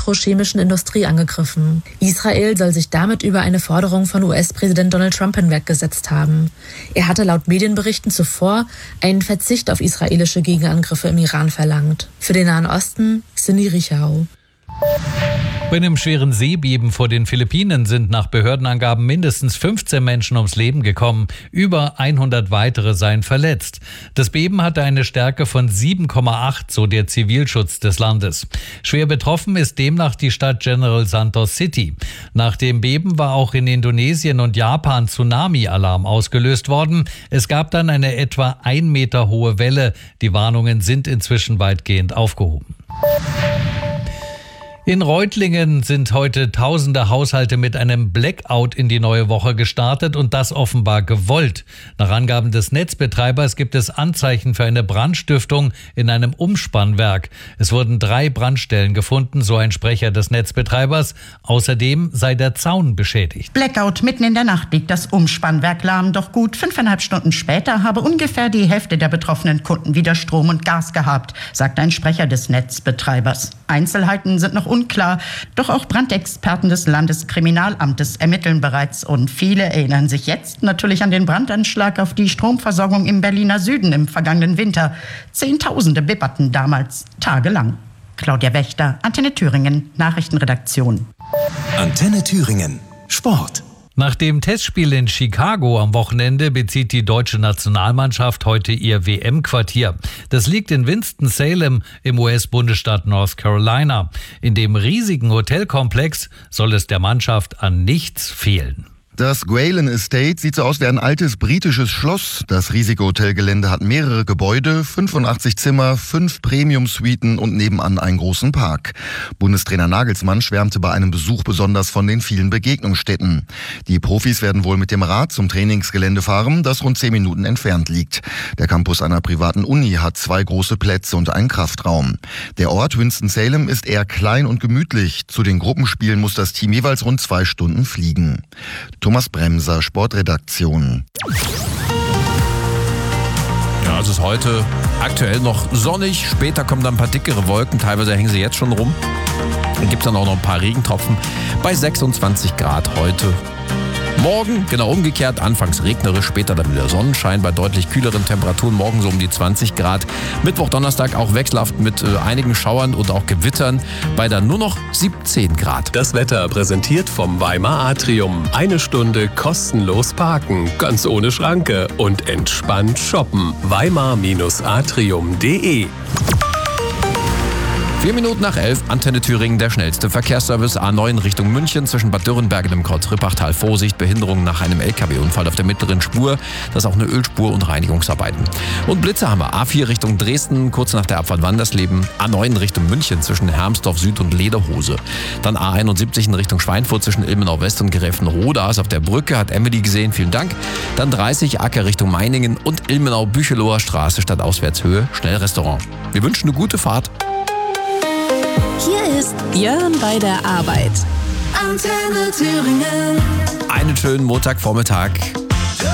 petrochemischen Industrie angegriffen. Israel soll sich damit über eine Forderung von US-Präsident Donald Trump hinweggesetzt haben. Er hatte laut Medienberichten zuvor einen Verzicht auf israelische Gegenangriffe im Iran verlangt. Für den Nahen Osten, Cindy Richau. Bei einem schweren Seebeben vor den Philippinen sind nach Behördenangaben mindestens 15 Menschen ums Leben gekommen. Über 100 weitere seien verletzt. Das Beben hatte eine Stärke von 7,8, so der Zivilschutz des Landes. Schwer betroffen ist demnach die Stadt General Santos City. Nach dem Beben war auch in Indonesien und Japan Tsunami-Alarm ausgelöst worden. Es gab dann eine etwa 1 Meter hohe Welle. Die Warnungen sind inzwischen weitgehend aufgehoben. In Reutlingen sind heute tausende Haushalte mit einem Blackout in die neue Woche gestartet und das offenbar gewollt. Nach Angaben des Netzbetreibers gibt es Anzeichen für eine Brandstiftung in einem Umspannwerk. Es wurden 3 Brandstellen gefunden, so ein Sprecher des Netzbetreibers. Außerdem sei der Zaun beschädigt. Blackout mitten in der Nacht liegt das Umspannwerk lahm. Doch gut 5,5 Stunden später habe ungefähr die Hälfte der betroffenen Kunden wieder Strom und Gas gehabt, sagt ein Sprecher des Netzbetreibers. Einzelheiten sind noch unklar, doch auch Brandexperten des Landeskriminalamtes ermitteln bereits und viele erinnern sich jetzt natürlich an den Brandanschlag auf die Stromversorgung im Berliner Süden im vergangenen Winter. Zehntausende bibberten damals tagelang. Claudia Wächter, Antenne Thüringen, Nachrichtenredaktion. Antenne Thüringen, Sport. Nach dem Testspiel in Chicago am Wochenende bezieht die deutsche Nationalmannschaft heute ihr WM-Quartier. Das liegt in Winston-Salem im US-Bundesstaat North Carolina. In dem riesigen Hotelkomplex soll es der Mannschaft an nichts fehlen. Das Gwalen Estate sieht so aus wie ein altes britisches Schloss. Das riesige Hotelgelände hat mehrere Gebäude, 85 Zimmer, 5 Premium-Suiten und nebenan einen großen Park. Bundestrainer Nagelsmann schwärmte bei einem Besuch besonders von den vielen Begegnungsstätten. Die Profis werden wohl mit dem Rad zum Trainingsgelände fahren, das rund 10 Minuten entfernt liegt. Der Campus einer privaten Uni hat 2 große Plätze und einen Kraftraum. Der Ort Winston-Salem ist eher klein und gemütlich. Zu den Gruppenspielen muss das Team jeweils rund 2 Stunden fliegen. Thomas Bremser, Sportredaktion. Ja, es ist heute aktuell noch sonnig. Später kommen dann ein paar dickere Wolken. Teilweise hängen sie jetzt schon rum. Dann gibt es dann auch noch ein paar Regentropfen bei 26 Grad heute. Morgen genau umgekehrt, anfangs regnerisch, später dann wieder Sonnenschein bei deutlich kühleren Temperaturen, morgen so um die 20 Grad. Mittwoch, Donnerstag auch wechselhaft mit einigen Schauern und auch Gewittern bei dann nur noch 17 Grad. Das Wetter präsentiert vom Weimar Atrium. 1 Stunde kostenlos parken, ganz ohne Schranke und entspannt shoppen. Weimar-atrium.de 4 Minuten nach 11, Antenne Thüringen, der schnellste Verkehrsservice. A9 Richtung München zwischen Bad Dürrenberg und dem Kreuz Rippachtal. Vorsicht, Behinderung nach einem LKW-Unfall auf der mittleren Spur. Das ist auch eine Ölspur und Reinigungsarbeiten. Und Blitze haben wir. A4 Richtung Dresden, kurz nach der Abfahrt Wandersleben. A9 Richtung München zwischen Hermsdorf Süd und Lederhose. Dann A71 in Richtung Schweinfurt zwischen Ilmenau West und Gräfenrode. Ist auf der Brücke, hat Emily gesehen, vielen Dank. Dann 30 Acker Richtung Meiningen und Ilmenau-Bücheloher Straße statt Auswärtshöhe, Schnellrestaurant. Wir wünschen eine gute Fahrt. Hier ist Björn bei der Arbeit. Antenne Thüringen. Einen schönen Montagvormittag.